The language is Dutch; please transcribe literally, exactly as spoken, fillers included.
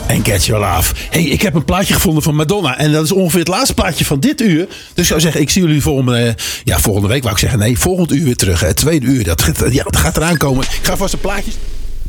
En Get Your Love. Hey, ik heb een plaatje gevonden van Madonna. En dat is ongeveer het laatste plaatje van dit uur. Dus ik zou zeggen, ik zie jullie volgende, ja, volgende week. Wou ik zeggen, nee, volgend uur weer terug. Het tweede uur, dat, ja, dat gaat eraan komen. Ik ga vast een plaatjes...